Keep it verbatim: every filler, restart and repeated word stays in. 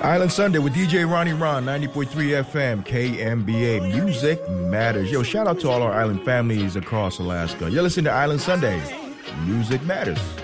Island Sunday with D J Ronnie Ron, ninety point three F M, K M B A. Music matters. Yo, shout out to all our island families across Alaska. You're listening to Island Sunday. Music matters.